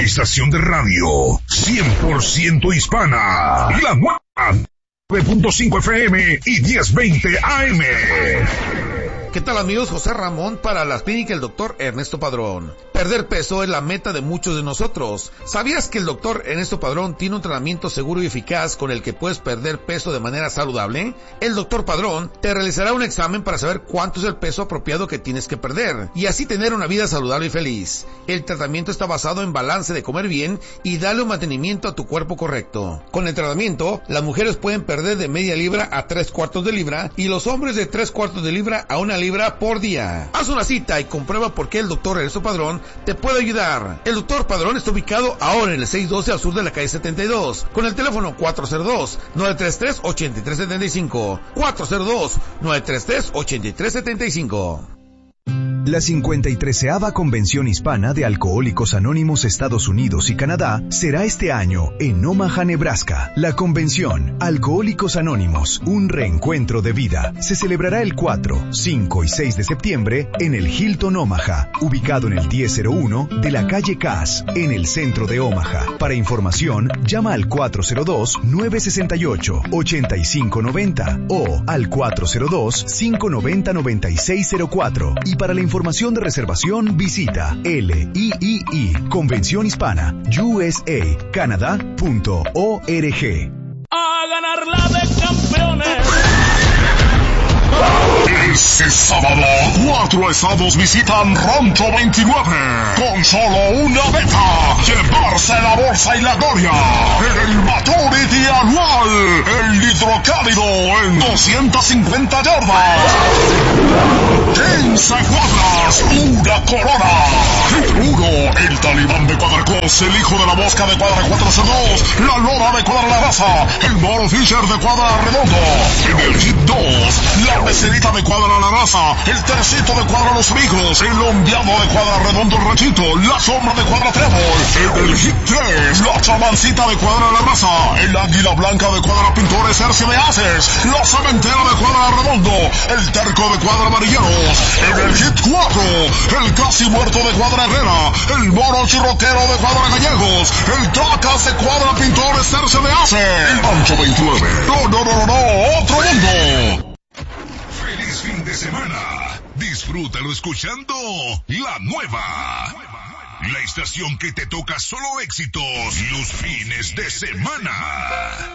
estación de radio 100% hispana. La nueva 9.5 FM y 1020 AM. ¿Qué tal, amigos? José Ramón para la clínica El Dr. Ernesto Padrón. Perder peso es la meta de muchos de nosotros. ¿Sabías que el Dr. Ernesto Padrón tiene un tratamiento seguro y eficaz con el que puedes perder peso de manera saludable? El Dr. Padrón te realizará un examen para saber cuánto es el peso apropiado que tienes que perder y así tener una vida saludable y feliz. El tratamiento está basado en balance de comer bien y darle un mantenimiento a tu cuerpo correcto. Con el tratamiento, las mujeres pueden perder de media libra a 3/4 de libra y los hombres de 3/4 de libra a 1 libra por día. Haz una cita y comprueba por qué el Dr. Ernesto Padrón te puede ayudar. El Dr. Padrón está ubicado ahora en el 612 al sur de la calle 72, con el teléfono 402-933-8375. 402-933-8375. La 53ª Convención Hispana de Alcohólicos Anónimos Estados Unidos y Canadá será este año en Omaha, Nebraska. La convención Alcohólicos Anónimos, un reencuentro de vida, se celebrará el 4, 5 y 6 de septiembre en el Hilton Omaha, ubicado en el 1001 de la calle Cass, en el centro de Omaha. Para información, llama al 402-968-8590 o al 402-590-9604 y para la información de reservación visita LIII Convención Hispana USA Canadá.org. A ganar la de campeones. Este sábado, 4 estados visitan Rancho 29. Con solo una meta: llevarse la bolsa y la gloria en el Maturity anual. El hidrocálido en 250 yardas. 15 cuadras, una corona. Uno, el talibán de Cuadracos, el hijo de la mosca de Cuadra 402, la lora de Cuadra la Raza, el Moro Fisher de Cuadra Redondo. En el hit 2, la meserita de Cuadra la Raza, el tercito de Cuadra Los Amigos, el ondeado de Cuadra Redondo el Ranchito, la sombra de Cuadra Trébol. En el hit 3, la chamancita de Cuadra la Raza, el águila blanca de Cuadra Pintores Hercio de Haces, la cementera de Cuadra Redondo, el terco de Cuadra Amarilleros. En el hit 4, el casi muerto de Cuadra Herrera, el moro chirroquero de Cuadra Gallegos, el tracas de Cuadra Pintores Terce de Ace, el Rancho 29. No, otro mundo. ¡Feliz fin de semana! Disfrútalo escuchando La Nueva. La estación que te toca solo éxitos los fines de semana.